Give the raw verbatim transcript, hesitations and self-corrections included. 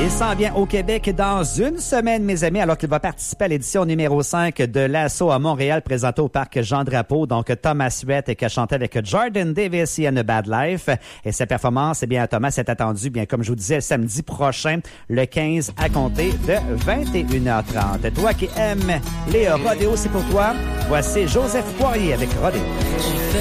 Il s'en vient au Québec dans une semaine, mes amis, alors qu'il va participer à l'édition numéro cinq de l'Assaut à Montréal, présenté au parc Jean-Drapeau. Donc, Thomas Rhett qui a chanté avec Jordan Davis et A Bad Life. Et sa performance, eh bien, Thomas est attendu, bien, comme je vous disais, samedi prochain, le quinze, à compter de vingt et une heures trente. Toi qui aimes les rodéos, c'est pour toi. Voici Joseph Poirier avec Rodéo.